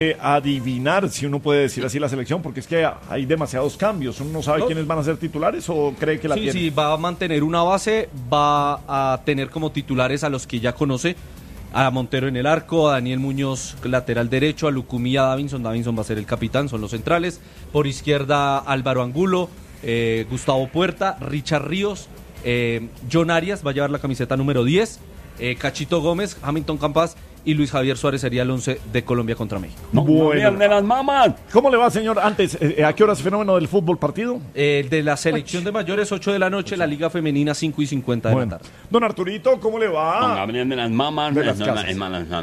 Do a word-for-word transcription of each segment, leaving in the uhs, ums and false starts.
adivinar, si uno puede decir así, la selección, porque es que hay demasiados cambios. Uno no sabe no. quiénes van a ser titulares o cree que la sí, tiene. Sí, va a mantener una base, va a tener como titulares a los que ya conoce, a Montero en el arco, a Daniel Muñoz lateral derecho, a Lucumí, a Davinson. Davinson va a ser el capitán, son los centrales. Por izquierda Álvaro Angulo, eh, Gustavo Puerta, Richard Ríos, eh, John Arias va a llevar la camiseta número diez, eh, Cachito Gómez, Hamilton Campas y Luis Javier Suárez sería el once de Colombia contra México. No, bueno. De las mamás. ¿Cómo le va, señor? Antes, eh, ¿a qué horas fenómeno del fútbol partido? Eh, de la selección de mayores, ocho de la noche, la Liga Femenina, cinco y cincuenta de bueno. la tarde. Don Arturito, ¿cómo le va? Don Gabriel de las mamás, de las no, casas.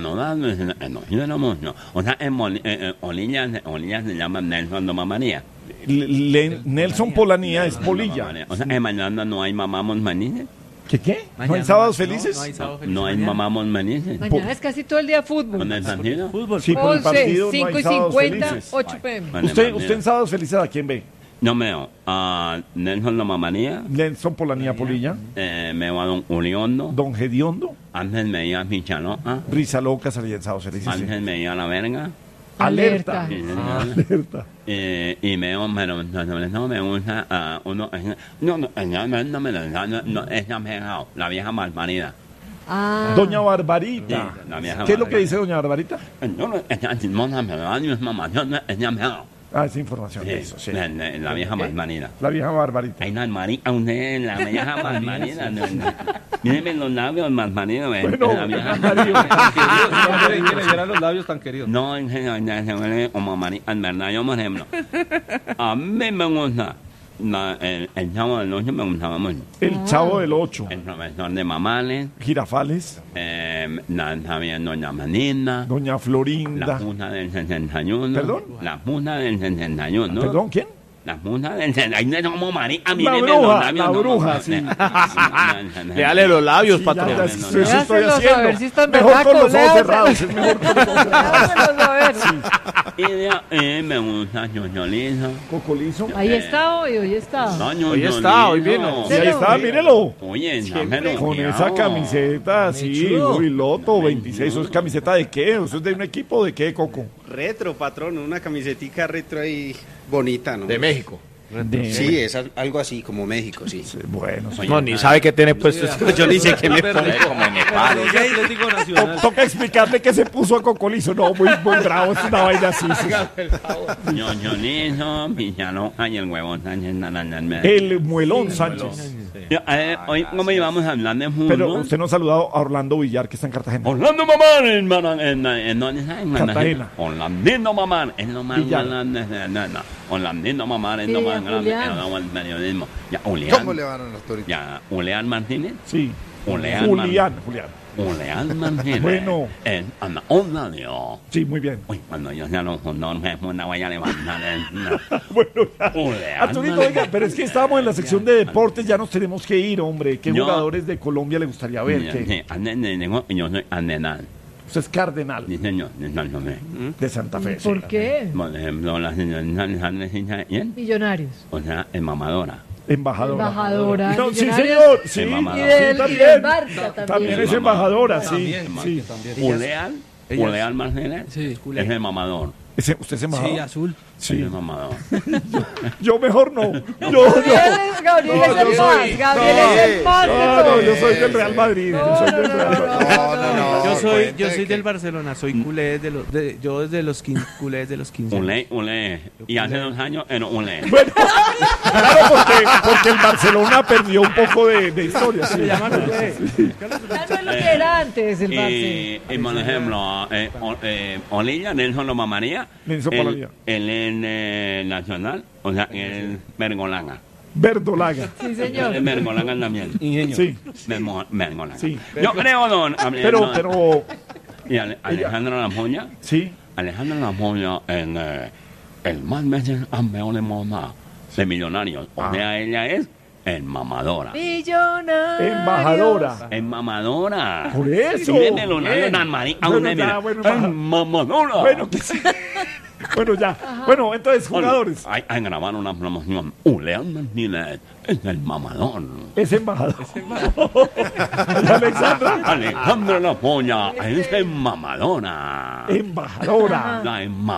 O sea, en Olilla se llama Nelson de Mamanía. Nelson Polanía es Polilla. O sea, en mañana no hay mamamos manines. ¿Qué qué? ¿No hay sábados felices? No, no hay, sábado feliz no hay mamamos manines. Mañana es casi todo el día fútbol. ¿Con el Santino? Fútbol. Sí, por el partido no hay sábados felices. ocho p m ¿Usted, usted en sábados felices a quién ve? No me veo a Nelson de Mamanía. Nelson Polanía Polilla. Eh, me veo a Don Uriondo. Don Gediondo. Antes me veía a Michaloa. Risa Loca salía en sábados felices. Antes sí. me veía a La Verga. Alerta. Alerta. Alerta. Eh, y me veo, pero no me gusta a uno. No, no, no, no me lo no, es la vieja malparida. Ah. Doña Barbarita. Sí, la vieja ¿Qué es lo que dice Doña Barbarita? No, no, es mamá, es mamá. Ah, esa información. Sí, eso, sí. La, la, la vieja okay. malparida. La vieja Barbarita. Ay, la malparida, la vieja malparida. Mírenme los labios malparidos. Bueno, la vieja malparida. Que le dieran los labios tan queridos. No, en general, se huele como María. En verdad, yo, por ejemplo, a mí me gusta la, el, el Chavo del Ocho, me gustaba mucho. El ah. Chavo del Ocho. El profesor de Mamales. Girafales. Eh, la, también Doña Manina. Doña Florinda. La Junta del sesenta y uno. ¿Perdón? La Junta del sesenta y uno. ¿Perdón? ¿Quién? La Junta del sesenta y uno. Ahí no como María. A mí la me bruja, los la no, bruja, no, sí. Léale los labios, sí, patrón. Ya, ya, eso eso estoy haciendo. A ver si están mejor berracos, con los ojos léaselos. cerrados. Es mejor con los ojos cerrados. Sí. Y de ahí me gusta Ñoñolizo. Cocolizo. Ahí está hoy, hoy está. No, hoy está, hoy vino. Sí, ahí está, mírelo. Oye, Siempre con esa camiseta, sí, uy, Loto veintiséis. ¿Eso es camiseta de qué? ¿Eso es de un equipo de qué, Coco? Retro, patrón, una camisetica retro ahí bonita, ¿no? De México. De... Sí, es algo así como México, sí. sí bueno, Oye, no, ni sabe qué tiene puesto. Yo ni sé qué me pongo como en Nepal. Toca explicarle que se puso a Cocolizo. No, muy, muy bravo, es una vaina así. Ñoñolizo, Pichaloca y el huevón Sánchez. El muelón Sánchez. Yo, eh, hoy, ¿cómo íbamos a hablar de fútbol? Pero usted no ha saludado a Orlando Villar, que está en Cartagena. Orlando Mamán, en, en, en, en Cartagena. Orlandino Mamán, es lo más grande. Orlandino Mamán es lo más grande del periodismo. Ya, Julián. ¿Cómo le van a los toritos? Ya, Julián Martínez. Sí. Julián, Julián, Julián. Julián Martínez. Bueno. En Ana Onda Dios. Sí, muy bien. Uy, cuando yo sea los fondones, me voy a levantar. Bueno, ya. Arturito, oiga, pero es que estábamos en la sección de deportes, ya nos tenemos que ir, hombre. ¿Qué yo, jugadores de Colombia le gustaría ver? Sí, sí, yo soy Andenal. Usted es cardenal. Sí, señor, de Santa Fe. De Santa Fe. ¿Por sí, qué? Por ejemplo, la señora Millonarios. O sea, es mamadora. Embajadora. Embajadora. No, sí, señor. Sí, y del, sí, también. y del Barça también. También es embajadora, sí. También, sí. Julián, Julián Martínez sí, es el mamador. ¿Ese, ¿Usted es embajador? Sí, azul. Sí. Es el mamador. yo, yo mejor no. Yo, Gabriel, yo. Gabriel no, es el yo más. soy, Gabriel no, es el más. No, no, yo soy del Real Madrid. No, yo soy no, del Real no, Madrid. no, no, no. no, Yo soy, yo soy que... del Barcelona, soy culé desde los, de, yo desde los quince, culé desde los quince. Ulé, ulé. Y hace dos años era ulé. Bueno, claro, porque, porque el Barcelona perdió un poco de, de historia. Sí. Se llama culé. Ya no es lo que era antes el Barça. Y, por ejemplo, eh, eh, Olilla, Nelson Loma María. Nelson el, María. el, el, eh, nacional, o sea, el Bergolaga. Verdolaga. Sí, señor. El Bergolaga también. Ingenio. Sí. Bergolaga. Sí. Yo creo, don. Pero, no, pero. Y Ale, Alejandro Lamoya. Sí. Alejandro Lamoya, en eh, el más veces campeón de moda de Millonarios. O sea, ah. ella es en mamadora. Millonarios. Embajadora. En mamadora. Por eso. Sí, de los labios tan marica. Bueno, ya, bueno, en mamadora. Bueno, que sí. Bueno, ya. Bueno, entonces, jugadores. Hay, hay grabar una promoción. Ulean Martínez es el mamador. Es embajador. Alexandra. Alejandra La Polla es mamadora. Embajadora. La embajadora.